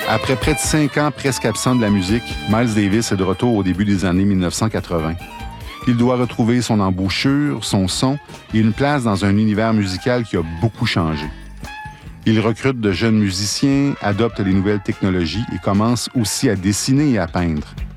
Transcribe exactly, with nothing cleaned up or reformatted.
Après près de cinq ans presque absent de la musique, Miles Davis est de retour au début des années mille neuf cent quatre-vingts. Il doit retrouver son embouchure, son son et une place dans un univers musical qui a beaucoup changé. Il recrute de jeunes musiciens, adopte les nouvelles technologies et commence aussi à dessiner et à peindre.